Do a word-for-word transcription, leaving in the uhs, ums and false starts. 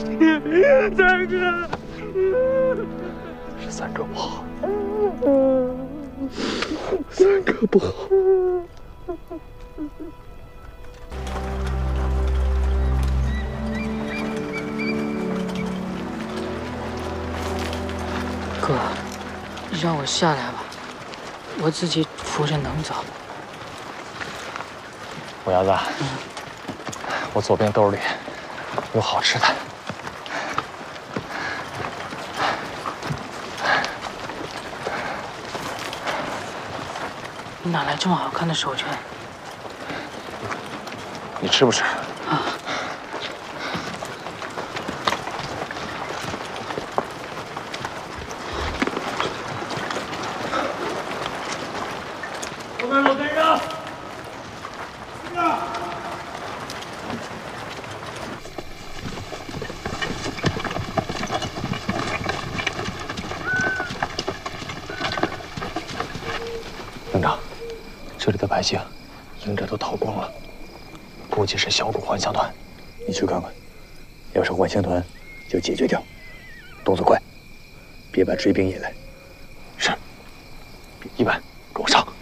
三哥， 是三哥不好，三哥不好。 哥，让我下来吧，我自己扶着能走。 五伢子，嗯、我左边兜里有好吃的。 你哪来这么好看的手绢？ 你吃不吃？啊。 后面老跟上。跟上。 营长，这里的百姓营者都逃光了，估计是小股还乡团。你去看看，要是还乡团，就解决掉。动作快，别把追兵引来。是。一班，跟我上。